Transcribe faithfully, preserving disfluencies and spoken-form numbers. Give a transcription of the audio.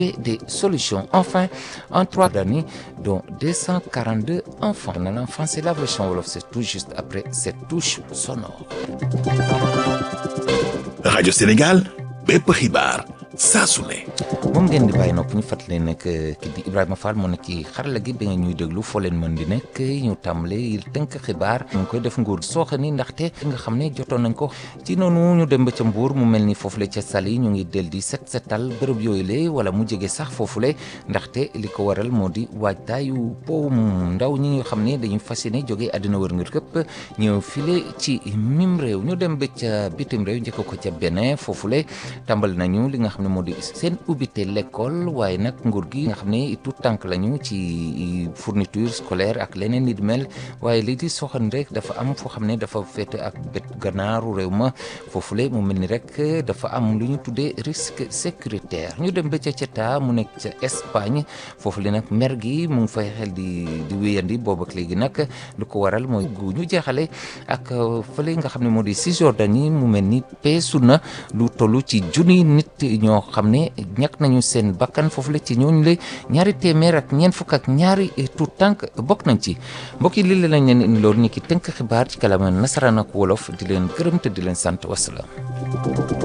des solutions. Enfin, en trois années, dont deux cent quarante-deux enfants. L'enfant, c'est la version Wolof, c'est tout juste après cette touche sonore. Radio Sénégal, bépp xibaar saa su ne. moom ngeen di bàyyi nopp ñu fàttali ne que ki di Ibrahima Fall moo nekk ci xarala gi ba nga ñuy déglu foo leen mën di nekk ñu tàmbale tënk xibaar mu ngi koy def nguur sooxe ni ndaxte nga xam ne jotoon nañ ko ci noonu ñu dem ba ca Mbuur mu mel ni foofule ca Saly ñu ngi del di set setal bërëb yooyu le wala mu jege sax foofule ndaxte li ko waral moo di waajtaayu powum ndaw ñi nga xam ne dañuy fas yéene jógee àddina wërngër këpp ñëw file ci mim réew ñu dem ba ca bitim réew njëkk ko ca Bénin foofule tàmbal nañu li nga xam ne moo di seen ubbite l'école waaye nag nguur gi nga xam ne tout tànk lañu ci fourniture scolaire ak leneen ni di mel waaye lii di soxan rek dafa am foo xam ne dafa féete ak bët gannaaru réew ma foofule mu mel ni rek dafa am lu ñu tuddee risque sécuritaire ñu dem ba ca Ceuta mu nekk ca Espagne foofule nag mer gi mu ngi fay xel di di wéyandi boobu ak léegi nag lu ko waral mooy gu ñu jeexale ak fële nga xam ne moo di Cisjordanie mu mel ni peesu na lu tollu ci junni nit ñoo xam ne ñàkk nañu seen bakkan foofu la ci ñooñu la ñaari téeméer ak ñeent fukk ak ñaari tout tànk bokk nañ ci mbokk yi lii lañ leen indi loolu ñu ki tënk xibaar ci kàllaama nasaraan ak wolof di leen gërëm te di leen sant wasalaam